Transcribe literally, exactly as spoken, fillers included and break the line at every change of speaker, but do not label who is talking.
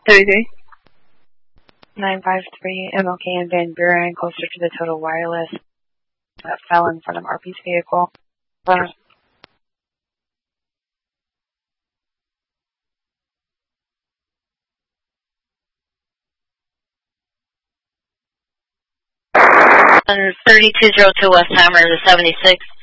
thirty-three.
nine five three, M L K in Van Buren, closer to the Total Wireless. That fell in front of R P's vehicle. Uh,
thirty-two oh two Westheimer, the seventy-six.